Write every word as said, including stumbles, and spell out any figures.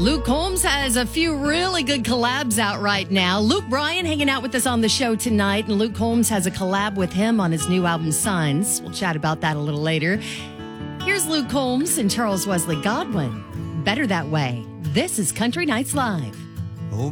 Luke Combs has a few really good collabs out right now. Luke Bryan hanging out with us on the show tonight, and Luke Combs has a collab with him on his new album, Signs. We'll chat about that a little later. Here's Luke Combs and Charles Wesley Godwin. Better That Way. This is Country Nights Live.